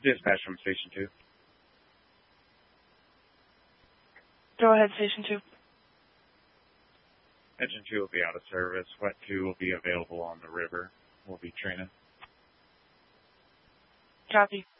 Dispatch from Station 2. Go ahead, Station 2. Engine 2 will be out of service. Wet 2 will be available on the river. We'll be training. Copy.